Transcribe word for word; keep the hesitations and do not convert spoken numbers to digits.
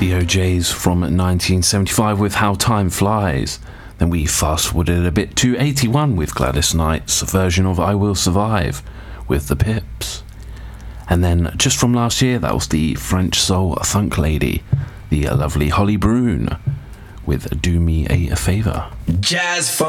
the O Js from nineteen seventy-five with How Time Flies. Then we fast-forwarded a bit to eighty-one with Gladys Knight's version of I Will Survive with the Pips. And then just from last year, that was the French soul funk lady, the lovely Holly Brune, with Do Me a Favour. Jazz funk.